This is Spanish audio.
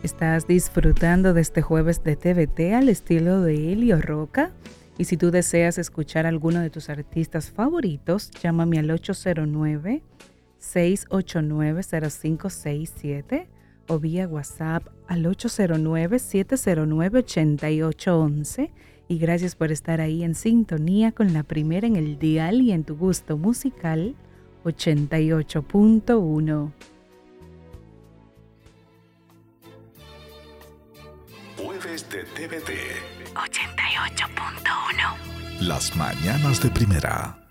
Estás disfrutando de este jueves de TVT al estilo de Elio Roca. Y si tú deseas escuchar a alguno de tus artistas favoritos, llámame al 809-689-0567 o vía WhatsApp al 809-709-8811. Y gracias por estar ahí en sintonía con la primera en el dial y en tu gusto musical 88.1. Jueves de TVT 88.1. Las mañanas de primera.